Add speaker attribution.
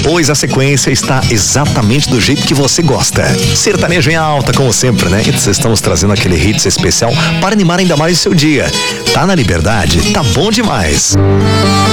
Speaker 1: pois a sequência está exatamente do jeito que você gosta. Sertanejo em alta, como sempre, né? E estamos trazendo aquele hits especial para animar ainda mais o seu dia. Tá na Liberdade? Tá bom demais.